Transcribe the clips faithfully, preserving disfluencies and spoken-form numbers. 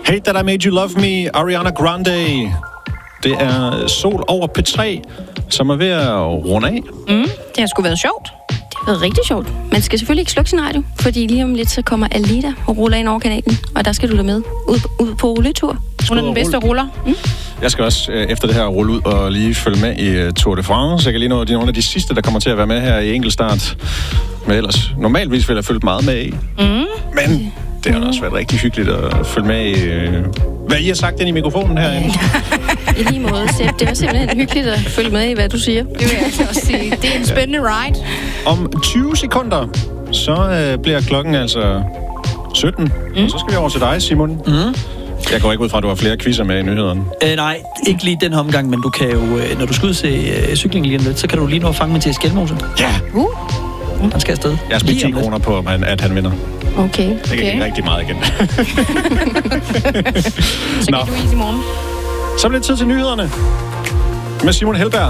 Hate That I Made You Love Me, Ariana Grande. Det er Sol over P tre, som er ved at runde af. Mm, det har sgu været sjovt. Det har været rigtig sjovt. Man skal selvfølgelig ikke slukke sin radio, fordi lige om lidt så kommer Alida og ruller ind over kanalen, og der skal du da med ud, ud på rulletur. Hun er den bedste ruller. Mm. Jeg skal også øh, efter det her rulle ud og lige følge med i uh, Tour de France. Jeg kan lige nå, de er nogle af de sidste, der kommer til at være med her i enkeltstart. Men ellers, normalvis vil jeg følge meget med i. Mm. Men det har også været rigtig hyggeligt at følge med i, øh, hvad I har sagt ind i mikrofonen herinde. I lige måde, Sepp. Det er simpelthen hyggeligt at følge med i, hvad du siger. Det vil jeg altså også sige. Det er en spændende ride. Om tyve sekunder, så øh, bliver klokken altså sytten. Mm. Og så skal vi over til dig, Simon. Mm. Jeg går ikke ud fra, at du har flere quizzer med i nyhederne. Øh, nej, ikke lige den her omgang, men du kan jo, når du skal ud til øh, cykling lige lidt, så kan du lige nå at fange Mathias Skelmose. Ja. Uh. Han skal afsted. Jeg har smidt ti kroner på, at han vinder. Okay. Det kan ikke rigtig meget igen. Så kan du i i morgen. Så bliver det tid til nyhederne med Simon Helberg.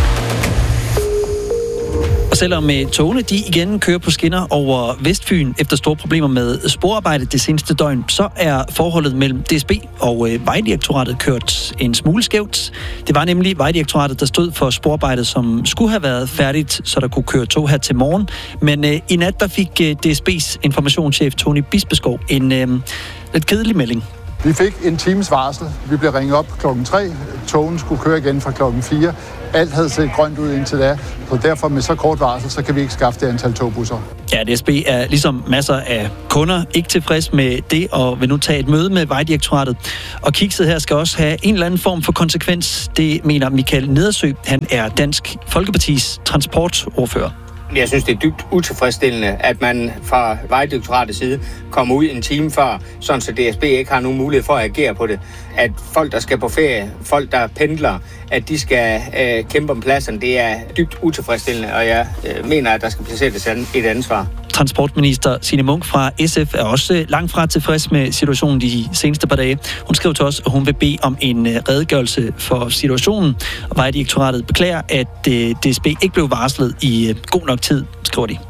Og selvom togene de igen kører på skinner over Vestfyn efter store problemer med sporarbejde det seneste døgn, så er forholdet mellem D S B og Vejdirektoratet kørt en smule skævt. Det var nemlig Vejdirektoratet, der stod for sporarbejdet, som skulle have været færdigt, så der kunne køre tog her til morgen. Men øh, i nat der fik øh, D S B's informationschef Tony Bispeskov en øh, lidt kedelig melding. Vi fik en times varsel. Vi blev ringet op klokken tre. Togen skulle køre igen fra klokken fire. Alt havde set grønt ud indtil da, så derfor med så kort varsel, så kan vi ikke skaffe det antal togbusser. Ja, D S B er ligesom masser af kunder ikke tilfreds med det, og vil nu tage et møde med Vejdirektoratet. Og kikset her skal også have en eller anden form for konsekvens. Det mener Michael Nedersø. Han er Dansk Folkepartis transportordfører. Jeg synes, det er dybt utilfredsstillende, at man fra Vejdirektoratets side kommer ud en time før, sådan så D S B ikke har nogen mulighed for at agere på det. At folk, der skal på ferie, folk, der pendler, at de skal øh, kæmpe om pladserne, det er dybt utilfredsstillende, og jeg øh, mener, at der skal placeres et ansvar. Transportminister Signe Munk fra S F er også langt fra tilfreds med situationen de seneste par dage. Hun skrev til os, at hun vil bede om en redegørelse for situationen. Og Vejdirektoratet beklager, at D S B ikke blev varslet i god nok tid, skriver de.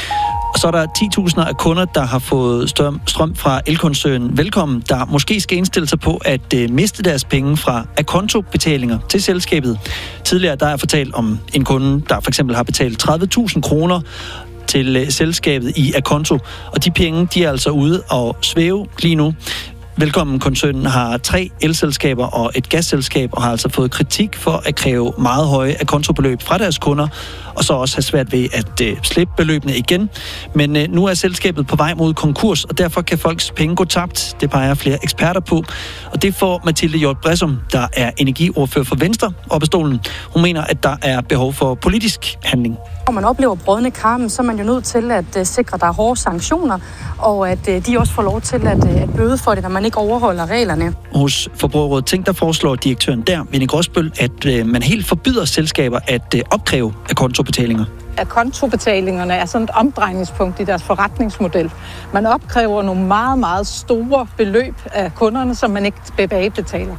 Og så er der ti tusinder af kunder, der har fået strøm, strøm fra elkoncernen Velkommen, der måske skal indstille sig på at uh, miste deres penge fra akonto-betalinger til selskabet. Tidligere der er fortalt om en kunde, der for eksempel har betalt tredive tusind kroner til uh, selskabet i akonto, og de penge de er altså ude og svæve lige nu. Velkommen-koncernen har tre elselskaber og et gasselskab, og har altså fået kritik for at kræve meget høje akontobeløb fra deres kunder, og så også have svært ved at øh, slippe beløbene igen. Men øh, nu er selskabet på vej mod konkurs, og derfor kan folks penge gå tabt. Det peger flere eksperter på, og det får Mathilde Hjort Bressum, der er energiordfører for Venstre, op ad stolen. Hun mener, at der er behov for politisk handling. Når man oplever brødne kar, så er man jo nødt til at uh, sikre, at der er hårde sanktioner, og at uh, de også får lov til at, uh, at bøde for det, når man ikke overholder reglerne. Hos Forbrugerrådet Tænk, der foreslår direktøren der, Vinnie Gråsbøl, at uh, man helt forbyder selskaber at uh, opkræve akontobetalinger. Akontobetalingerne er sådan et omdrejningspunkt i deres forretningsmodel. Man opkræver nogle meget, meget store beløb af kunderne, som man ikke tilbagebetaler.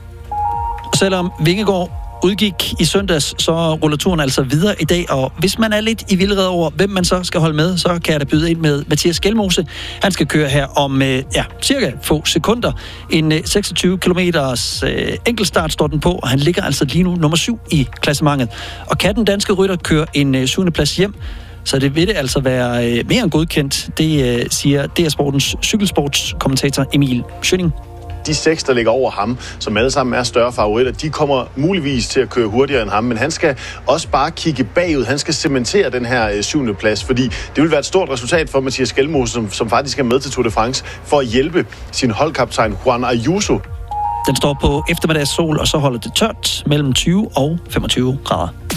Og selvom Vingegaard udgik i søndags, så ruller turen altså videre i dag, og hvis man er lidt i vildred over, hvem man så skal holde med, så kan jeg da byde ind med Mathias Skelmose. Han skal køre her om ja, cirka få sekunder. En seksogtyve kilometers øh, enkeltstart står den på, og han ligger altså lige nu nummer syv i klassementet. Og kan den danske rytter køre en øh, syvende plads hjem, så det vil det altså være øh, mere end godkendt. Det øh, siger D R Sportens cykelsportskommentator Emil Schønning. De seks, der ligger over ham, som alle sammen er større favoritter, de kommer muligvis til at køre hurtigere end ham, men han skal også bare kigge bagud. Han skal cementere den her øh, syvende plads, fordi det vil være et stort resultat for Mathias Skelmose, som, som faktisk er med til Tour de France, for at hjælpe sin holdkaptajn Juan Ayuso. Den står på eftermiddagssol, og så holder det tørt mellem tyve og femogtyve grader.